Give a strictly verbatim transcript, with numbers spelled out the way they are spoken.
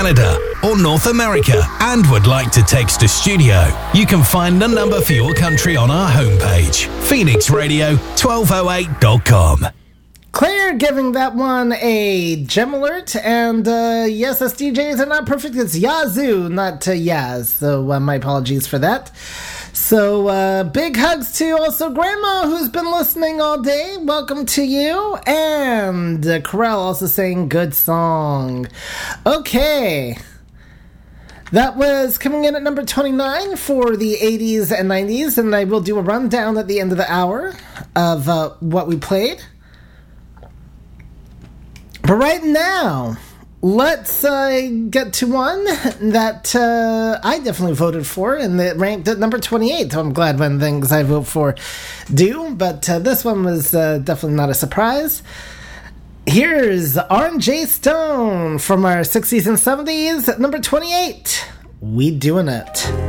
Canada, or North America and would like to text a studio, you can find the number for your country on our homepage, phoenix radio twelve oh eight dot com. Claire giving that one a gem alert, and uh, yes, us D Js are not perfect. It's Yazoo, not uh, Yaz, so uh, my apologies for that. So uh, big hugs to also Grandma, who's been listening all day. Welcome to you. And uh, Corel also saying good song. Okay. That was coming in at number twenty-nine for the eighties and nineties, and I will do a rundown at the end of the hour of uh, what we played. But right now, let's uh, get to one that uh, I definitely voted for, and it ranked at number twenty-eight. So I'm glad when things I vote for do, but uh, this one was uh, definitely not a surprise. Here's R J Stone from our sixties and seventies at number twenty-eight. We Doing It.